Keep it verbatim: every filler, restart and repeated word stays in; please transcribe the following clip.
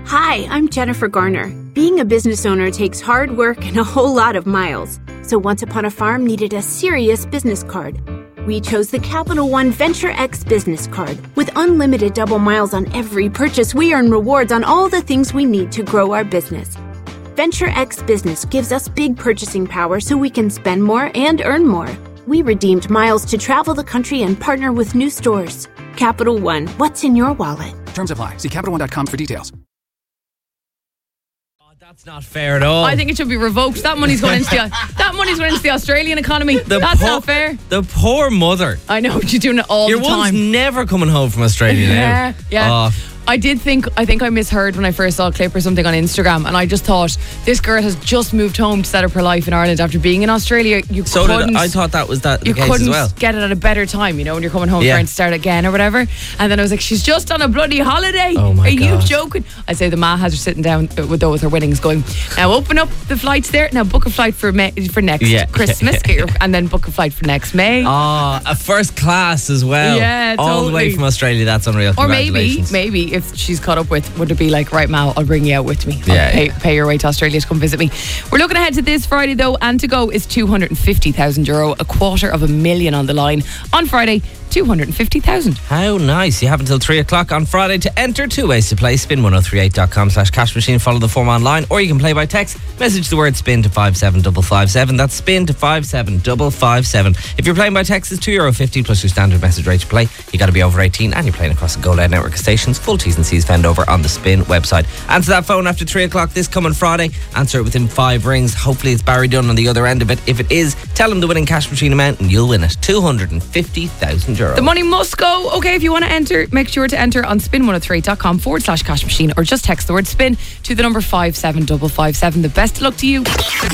Hi, I'm Jennifer Garner. Being a business owner takes hard work and a whole lot of miles. So Once Upon a Farm needed a serious business card. We chose the Capital One Venture X business card. With unlimited double miles on every purchase, we earn rewards on all the things we need to grow our business. Venture X Business gives us big purchasing power so we can spend more and earn more. We redeemed miles to travel the country and partner with new stores. Capital One, what's in your wallet? Terms apply. See Capital One dot com for details. That's not fair at all. I think it should be revoked. That money's going into the that money's going into the Australian economy. The That's poor, not fair. The poor mother. I know, you're doing it all Your the time. one's never coming home from Australia now. Yeah, yeah. Oh. I did think, I think I misheard when I first saw a clip or something on Instagram, and I just thought, this girl has just moved home to set up her life in Ireland after being in Australia. You So couldn't, did I. I thought that was that you the case couldn't as well. get it at a better time, you know, when you're coming home Yeah. trying to start again or whatever. And then I was like, she's just on a bloody holiday. Oh my Are you God. joking? I say the ma has her sitting down with though with her winnings going, now open up the flights there. Now book a flight for May, for next Yeah. Christmas, get your, and then book a flight for next May. Ah, a first class as well. Yeah, all the way totally. from Australia. That's unreal. Or maybe, Congratulations. maybe if she's caught up with, would it be like, right, Mal, I'll bring you out with me. I'll Yeah, pay, yeah. pay your way to Australia to come visit me. We're looking ahead to this Friday, though, and to go is two hundred fifty thousand euro, a quarter of a million on the line. On Friday, two hundred fifty thousand. How nice. You have until three o'clock on Friday to enter. Two ways to play. spin ten thirty-eight dot com slash cash machine. Follow the form online, or you can play by text. Message the word spin to five seven five five seven. That's spin to five seven five five seven. If you're playing by text, it's two euro fifty plus your standard message rate to play. You got to be over eighteen and you're playing across the Go Loud network of stations. Full T's and C's found over on the Spin website. Answer that phone after three o'clock this coming Friday. Answer it within five rings. Hopefully it's Barry Dunn on the other end of it. If it is, tell him the winning cash machine amount and you'll win it. two hundred fifty thousand euro. The money must go. Okay, if you want to enter, make sure to enter on spin one oh three dot com forward slash cash machine, or just text the word spin to the number five seven five five seven. The best of luck to you.